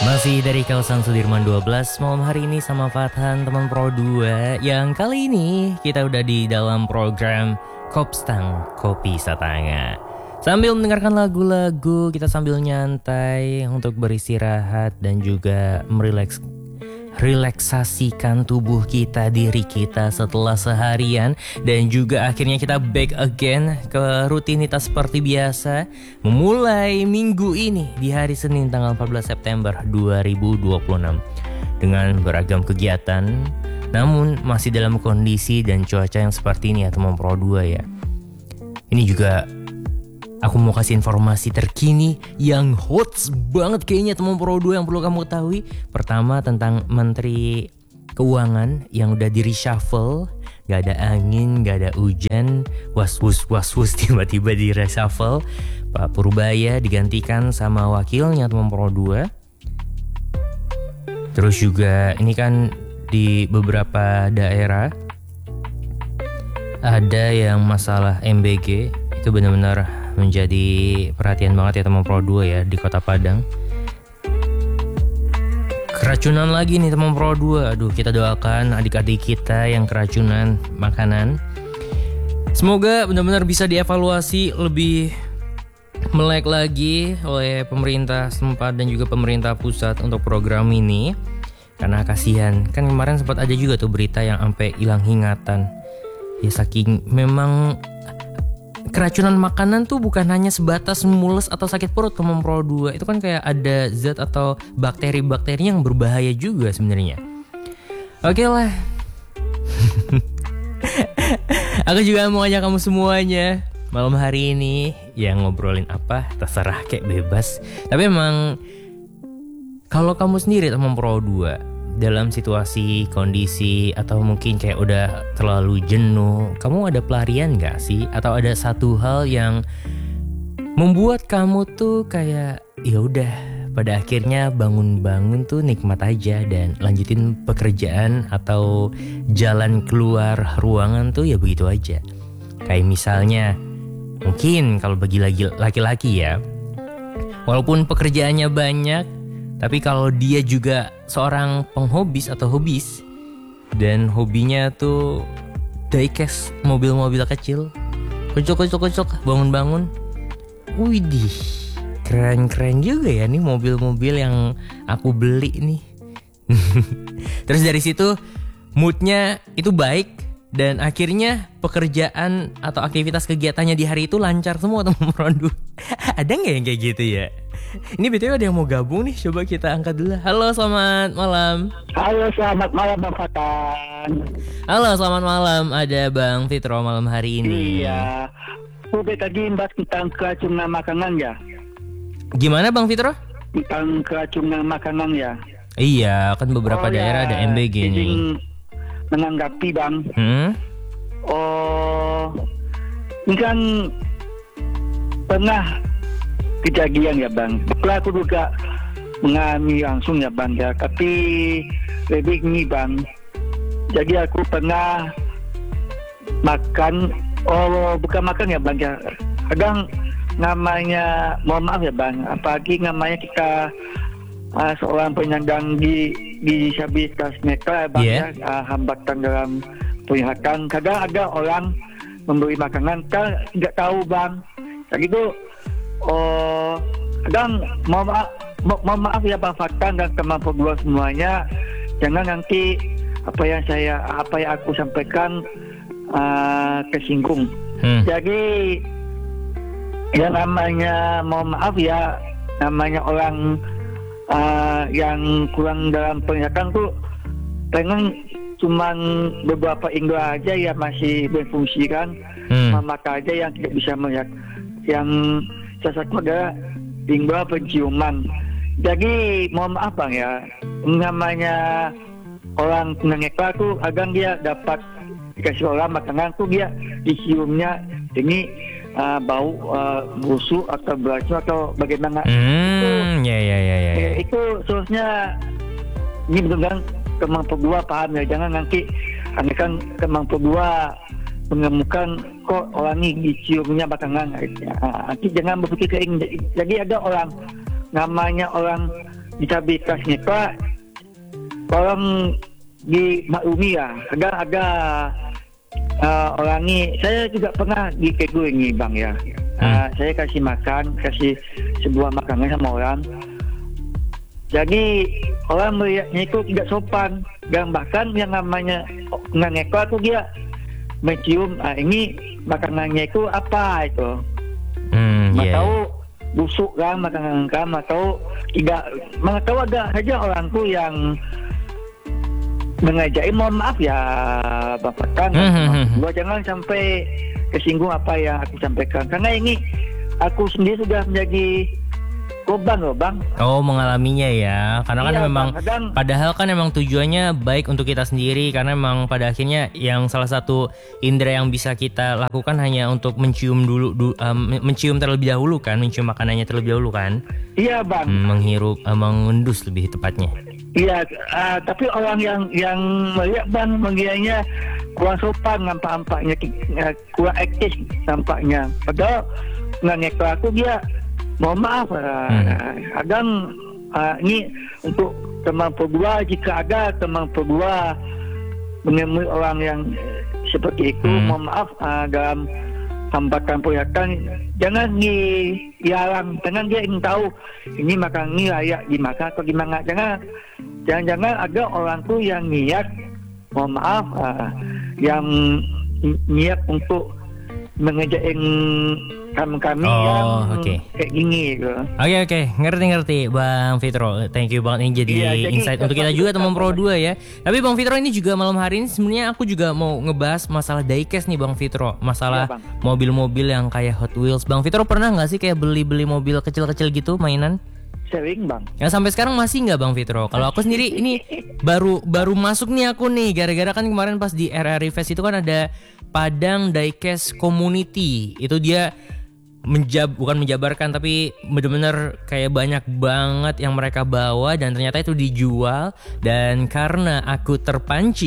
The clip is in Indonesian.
Masih dari kawasan Sudirman 12 malam hari ini sama Fathan teman Pro 2. Yang kali ini kita udah di dalam program Kopstang Kopi Satanga. Sambil mendengarkan lagu-lagu, kita sambil nyantai untuk beristirahat dan juga relaksasikan tubuh kita, diri kita setelah seharian. Dan juga akhirnya kita back again ke rutinitas seperti biasa, memulai minggu ini di hari Senin tanggal 14 September 2026 dengan beragam kegiatan, namun masih dalam kondisi dan cuaca yang seperti ini ya teman Pro 2 ya. Ini juga aku mau kasih informasi terkini yang hot banget kayaknya teman Pro 2 yang perlu kamu ketahui. Pertama tentang Menteri Keuangan yang udah di reshuffle. Gak ada angin, gak ada hujan, was-wus tiba-tiba di reshuffle. Pak Purbaya digantikan sama wakilnya teman Pro 2. Terus juga ini kan di beberapa daerah ada yang masalah MBG. Itu benar-benar menjadi perhatian banget ya teman Pro 2 ya di Kota Padang. Keracunan lagi nih teman Pro 2. Aduh, kita doakan adik-adik kita yang keracunan makanan. Semoga benar-benar bisa dievaluasi lebih melek lagi oleh pemerintah setempat dan juga pemerintah pusat untuk program ini. Karena kasihan, kan kemarin sempat ada juga tuh berita yang sampai hilang ingatan. Ya saking memang keracunan makanan tuh bukan hanya sebatas mules atau sakit perut teman Pro 2. Itu kan kayak ada zat atau bakteri-bakteri yang berbahaya juga sebenarnya. Oke lah. Aku juga mau ajak kamu semuanya malam hari ini yang ngobrolin apa terserah, kayak bebas. Tapi emang kalau kamu sendiri teman Pro 2 dalam situasi, kondisi, atau mungkin kayak udah terlalu jenuh, kamu ada pelarian gak sih? Atau ada satu hal yang membuat kamu tuh kayak ya udah pada akhirnya bangun-bangun tuh nikmat aja dan lanjutin pekerjaan atau jalan keluar ruangan tuh ya begitu aja. Kayak misalnya mungkin kalau bagi laki-laki ya, walaupun pekerjaannya banyak, tapi kalau dia juga seorang penghobis atau hobis dan hobinya tuh diecast mobil-mobil kecil, kocok bangun-bangun. Widih, keren-keren juga ya nih mobil-mobil yang aku beli nih. Terus dari situ moodnya itu baik dan akhirnya pekerjaan atau aktivitas kegiatannya di hari itu lancar semua teman Rondu. Ada nggak yang kayak gitu ya? Ini BTW ada yang mau gabung nih, coba kita angkat dulu. Halo, selamat malam. Halo, selamat malam Bang Fatan. Halo, selamat malam. Ada Bang Fitro malam hari ini. Iya. Udah tadi bahas tentang keracunan makanan ya. Gimana Bang Fitro? Tentang keracunan makanan ya. Iya, kan beberapa daerah ada MBG nih. Menanggapi Bang. Ini kan pernah kejadian ya Bang. Aku juga mengalami langsung ya Bang ya. Tapi lebih ini Bang. Jadi aku pernah makan, bukan makan ya Bang ya. Kadang namanya, mohon maaf ya Bang, apalagi namanya kita seorang penyandang di disabilitas netra ya Bang ya, hambatan dalam penglihatan. Kadang ada orang memberi makanan, kan nggak tahu Bang. Kayak gitu. Kadang mohon maaf ya Bang Fatan dan teman Pro semuanya, jangan nanti apa yang aku sampaikan kesinggung. Jadi yang namanya, mohon maaf ya, namanya orang yang kurang dalam penglihatan tuh pengen cuman beberapa indera aja ya masih berfungsi kan, mata aja yang tidak bisa melihat. Yang salah satu adalah indera penciuman. Jadi mohon maaf Bang ya, namanya orang tunanetra tuh kadang dia dapat dikasih orang makanan tuh dia diciumnya ini bau busuk atau beracun atau bagaimana. Itu seharusnya ini benar-benar Kemang Pro 2 paham ya, jangan nanti kan Kemang Pro 2 menemukan kok orang ini diciumnya belakangan. Nanti jangan berpikir kayak ini. Jadi ada orang namanya orang disabilitasnya Pak, orang di maklumi ya, ada orang ini, saya juga pernah di Kego ini Bang ya. Saya kasih sebuah makanan sama orang. Jadi orang melihatnya itu tidak sopan, dan bahkan yang namanya ngekor itu dia mencium, ini makanannya itu apa itu. Tahu busuk kan makanan kan, tahu tidak, tahu ada saja orang tuh yang mengajak, mohon maaf ya Bapak kan, jangan sampai kesinggung apa yang aku sampaikan, karena ini aku sendiri sudah menjadi korban loh Bang. Oh, mengalaminya ya, karena kan Iya, memang Bang, padahal kan memang tujuannya baik untuk kita sendiri, karena memang pada akhirnya yang salah satu indera yang bisa kita lakukan hanya untuk mencium mencium terlebih dahulu kan, mencium makanannya terlebih dahulu kan. Iya Bang. Menghirup, mengendus lebih tepatnya. Iya, tapi orang yang melihat Bang mengiranya kurang sopan, nampak-nampaknya kurang etis nampaknya. Padahal ngekor aku dia, mohon maaf, kadang ini untuk teman berdua, jika ada teman berdua menemui orang yang seperti itu, mohon maaf, dalam hambatan perhatian, jangan dilarang, jangan dia ingin tahu ini makan ini layak dimakan atau gimana, jangan ada orang tuh yang niat, mohon maaf, yang niat untuk mengejain kami yang kayak gini gitu. Oke, ngerti Bang Fitro. Thank you banget, ini jadi insight untuk kita juga teman Pro 2 ya. Tapi Bang Fitro, ini juga malam hari ini sebenarnya aku juga mau ngebahas masalah diecast nih Bang Fitro, masalah mobil-mobil yang kayak Hot Wheels. Bang Fitro pernah nggak sih kayak beli mobil kecil-kecil gitu mainan? Sering Bang. Yang sampai sekarang masih nggak Bang Fitro? Kalau aku sendiri ini baru masuk nih aku nih, gara-gara kan kemarin pas di RRI Fest itu kan ada Padang Diecast Community. Itu dia bukan menjabarkan, tapi benar-benar kayak banyak banget yang mereka bawa dan ternyata itu dijual. Dan karena aku terpancing